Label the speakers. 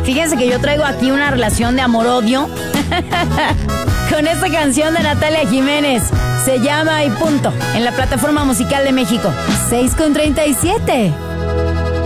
Speaker 1: Fíjense que yo traigo aquí una relación de amor-odio con esta canción de Natalia Jiménez. Se llama Y Punto, en la plataforma musical de México. 6:37.